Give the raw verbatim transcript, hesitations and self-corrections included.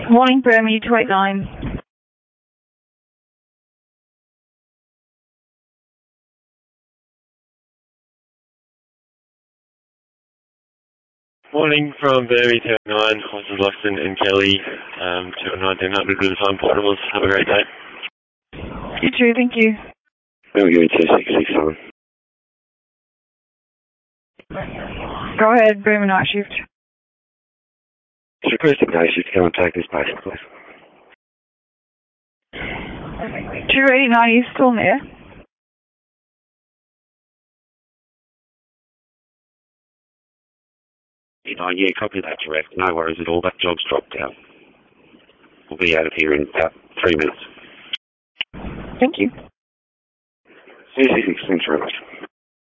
Morning, Burmy, two eight nine. Morning from Burmy, two eight nine, Horses Luxon and Kelly, um, two nineteen hundred at the time portables. Have a great day. You too, thank you. I'll give you two six six seven. Go ahead, Burmy night shift. It's requested day shift. Come and take this patient, please. two eight nine, are you still there? You know, yeah, copy that, direct. No worries at all. That job's dropped out. We'll be out of here in about three minutes. Thank you. two six six, thanks very much.